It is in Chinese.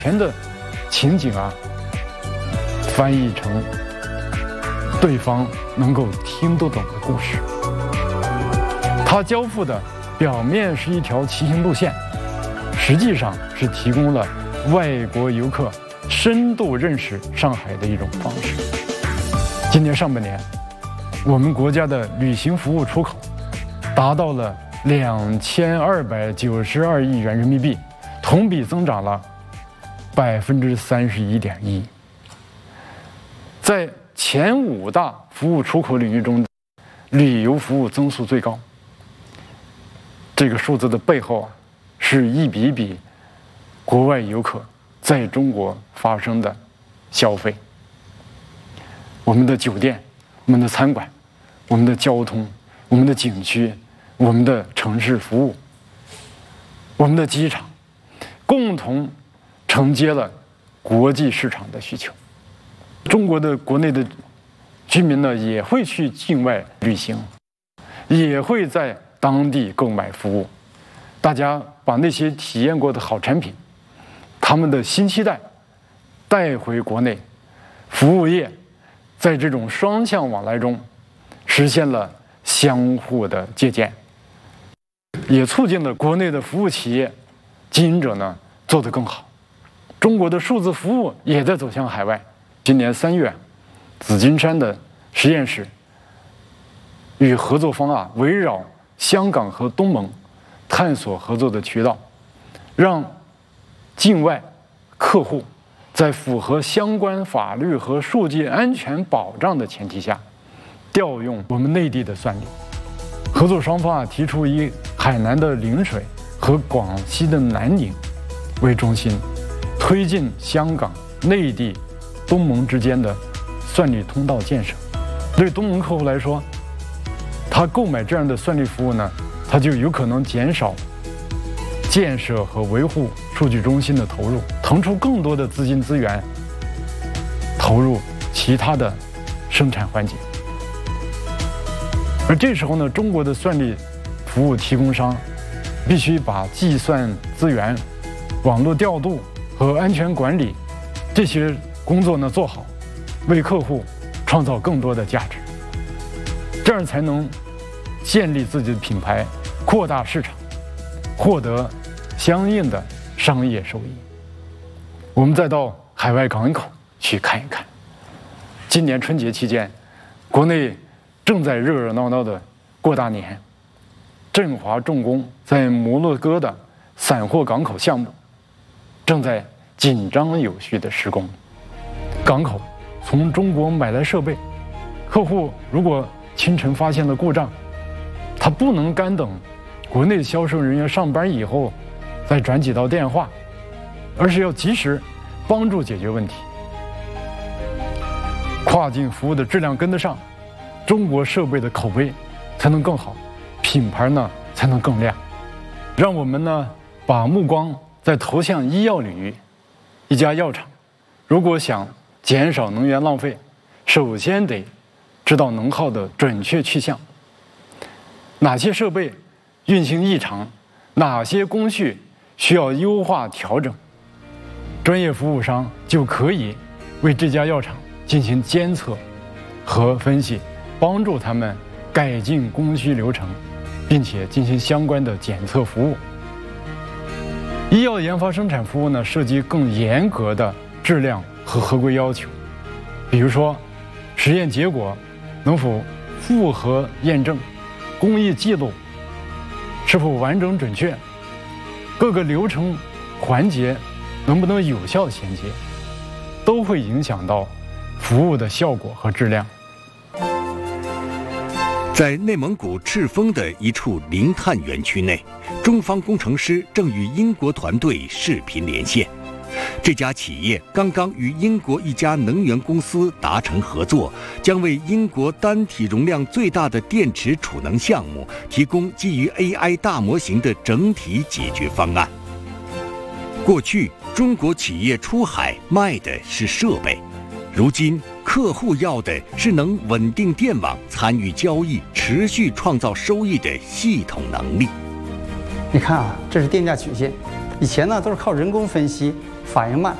全的情景啊，翻译成对方能够听得懂的故事。他交付的表面是一条骑行路线，实际上是提供了外国游客深度认识上海的一种方式。今年上半年，我们国家的旅行服务出口达到了2292亿元人民币，同比增长了31.1%。在前5大服务出口领域中，旅游服务增速最高。这个数字的背后啊，是一笔笔国外游客在中国发生的消费。我们的酒店、我们的餐馆、我们的交通、我们的景区、我们的城市服务、我们的机场，共同承接了国际市场的需求。中国的国内的居民呢，也会去境外旅行，也会在当地购买服务。大家把那些体验过的好产品，他们的新期待带回国内，服务业在这种双向往来中实现了相互的借鉴，也促进了国内的服务企业经营者呢做得更好。中国的数字服务也在走向海外。今年3月，紫金山的实验室与合作方啊，围绕香港和东盟探索合作的渠道，让境外客户在符合相关法律和数据安全保障的前提下，调用我们内地的算力。合作双方啊，提出以海南的陵水和广西的南宁为中心，推进香港、内地、东盟之间的算力通道建设。对东盟客户来说，他购买这样的算力服务呢，他就有可能减少建设和维护数据中心的投入，腾出更多的资金资源投入其他的生产环节。而这时候呢，中国的算力服务提供商必须把计算资源、网络调度和安全管理这些工作呢做好，为客户创造更多的价值，这样才能建立自己的品牌，扩大市场，获得相应的商业收益。我们再到海外港口去看一看。今年春节期间，国内正在热热闹闹的过大年。振华重工在摩洛哥的散货港口项目正在紧张有序的施工。港口从中国买来设备，客户如果清晨发现了故障，他不能干等国内销售人员上班以后再转几道电话，而是要及时帮助解决问题。跨境服务的质量跟得上，中国设备的口碑才能更好，品牌呢才能更亮。让我们呢把目光再投向医药领域。一家药厂如果想减少能源浪费，首先得知道能耗的准确去向，哪些设备运行异常，哪些工序需要优化调整，专业服务商就可以为这家药厂进行监测和分析，帮助他们改进工序流程，并且进行相关的检测服务。医药研发生产服务呢，涉及更严格的质量和合规要求，比如说实验结果能否符合验证，工艺记录是否完整准确，各个流程环节能不能有效衔接，都会影响到服务的效果和质量。 在内蒙古赤峰的一处零碳园区内，中方工程师正与英国团队视频连线。这家企业刚刚与英国一家能源公司达成合作，将为英国单体容量最大的电池储能项目提供基于 AI 大模型的整体解决方案。过去，中国企业出海卖的是设备，如今客户要的是能稳定电网、参与交易、持续创造收益的系统能力。 你看啊，这是电价曲线，以前呢都是靠人工分析反应慢，